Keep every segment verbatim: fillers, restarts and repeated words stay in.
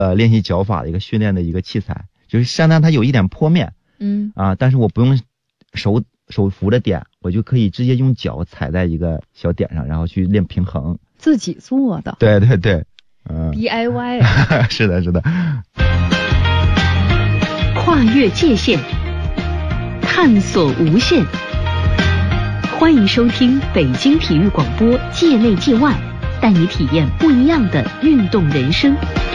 呃练习脚法的一个训练的一个器材，就是相当它有一点坡面， 嗯啊，但是我不用手手扶着点，我就可以直接用脚踩在一个小点上，然后去练平衡。 自己做的。 对对对，嗯 D I Y 是的是的。 跨越界限，探索无限。欢迎收听北京体育广播界内界外，带你体验不一样的运动人生。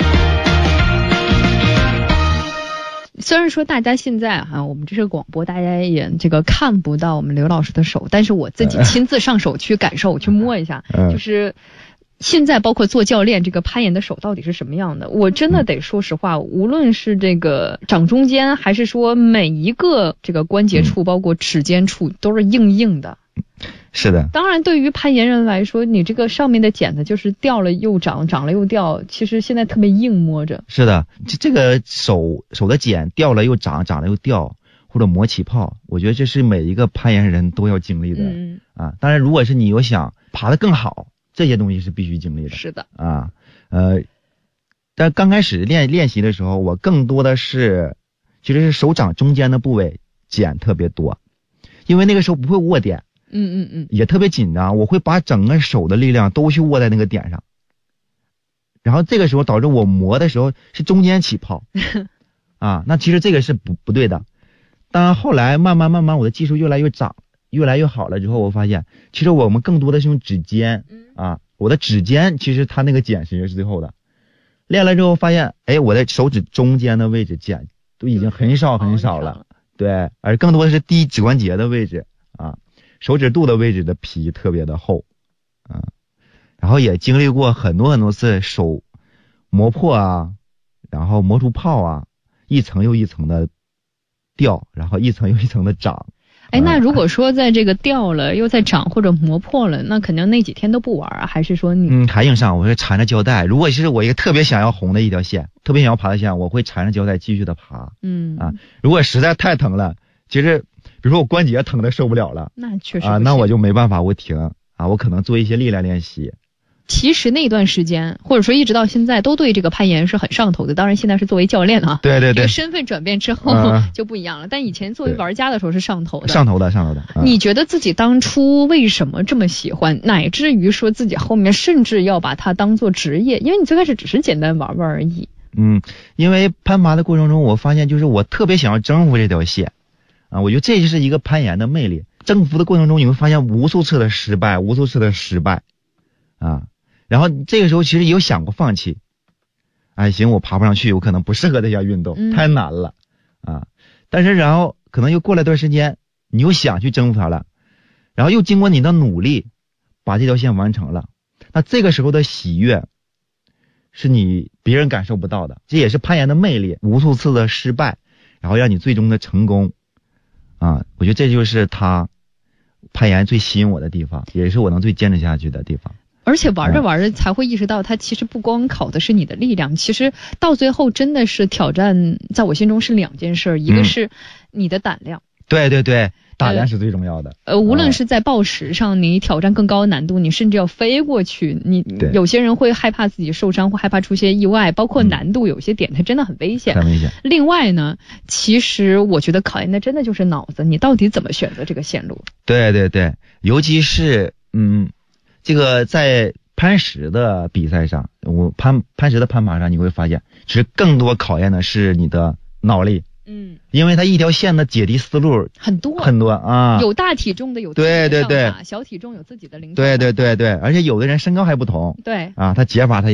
虽然说大家现在哈、啊，我们这是广播，大家也这个看不到我们刘老师的手，但是我自己亲自上手去感受，我去摸一下，就是现在包括做教练，这个攀岩的手到底是什么样的？我真的得说实话，无论是这个掌中间，还是说每一个这个关节处，包括指尖处，都是硬硬的。 是的， 当然对于攀岩人来说，你这个上面的茧子就是掉了又长，长了又掉，其实现在特别硬摸着。 是的，这这个手手的茧掉了又长，长了又掉，或者磨起泡，我觉得这是每一个攀岩人都要经历的。 嗯啊，当然如果是你有想爬得更好，这些东西是必须经历的。 是的啊，呃，但刚开始练练习的时候，我更多的是其实是手掌中间的部位茧特别多，因为那个时候不会握点。 嗯嗯嗯， 也特别紧张，我会把整个手的力量都去握在那个点上，然后这个时候导致我磨的时候是中间起泡啊，那其实这个是不不对的。当然后来慢慢慢慢我的技术越来越长，越来越好了之后，我发现其实我们更多的是用指尖啊，我的指尖其实它那个茧是最后的。练了之后发现，哎，我的手指中间的位置茧都已经很少很少了，对，而更多的是低指关节的位置啊。手指肚的位置的皮特别的厚，啊，然后也经历过很多很多次手磨破啊，然后磨出泡啊，一层又一层的掉，然后一层又一层的长。 哎，那如果说在这个掉了又在长或者磨破了，那肯定那几天都不玩啊？还是说你嗯还硬上？我是缠着胶带。如果是我一个特别想要红的一条线，特别想要爬的线，我会缠着胶带继续的爬。 嗯啊，如果实在太疼了，其实比如说我关节疼的受不了了， 那确实啊，那我就没办法，我停啊，我可能做一些力量练习。 其实那段时间或者说一直到现在都对这个攀岩是很上头的，当然现在是作为教练啊， 对对对， 这个身份转变之后、嗯、就不一样了，但以前作为玩家的时候是上头的， 上头的上头的、 嗯、你觉得自己当初为什么这么喜欢，乃至于说自己后面甚至要把它当做职业？因为你最开始只是简单玩玩而已。 嗯，因为攀爬的过程中我发现就是我特别想要征服这条线啊，我觉得这就是一个攀岩的魅力。征服的过程中你会发现无数次的失败，无数次的失败啊，然后这个时候其实也有想过放弃，哎，行，我爬不上去，我可能不适合这项运动、嗯、太难了啊。但是然后可能又过了一段时间，你又想去征服它了，然后又经过你的努力把这条线完成了，那这个时候的喜悦是你别人感受不到的，这也是攀岩的魅力。无数次的失败，然后让你最终的成功啊，我觉得这就是它攀岩最吸引我的地方，也是我能最坚持下去的地方。 而且玩着玩着才会意识到，它其实不光考的是你的力量，其实到最后真的是挑战，在我心中是两件事，一个是你的胆量、 嗯、对对对，胆量是最重要的。 呃，无论是在抱石上，你挑战更高的难度，你甚至要飞过去，你有些人会害怕自己受伤，会害怕出些意外，包括难度有些点它真的很危险。 很危险。 另外呢，其实我觉得考验的真的就是脑子，你到底怎么选择这个线路。 对对对，尤其是嗯。这个在攀石的比赛上，我攀攀石的攀爬上，你会发现，其实更多考验的是你的脑力。嗯，因为它一条线的解题思路很多很多啊， 有大体重的，有自己的上法，对对对，小体重有自己的灵活。 对对对对，而且有的人身高还不同。 对啊， 他解法他。